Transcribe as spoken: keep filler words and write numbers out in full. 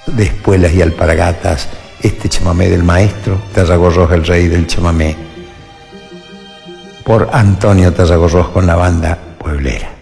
de espuelas y alpargatas, este chamamé del maestro Tarragorros, el rey del chamamé, por Antonio Tarragorros con la banda pueblera.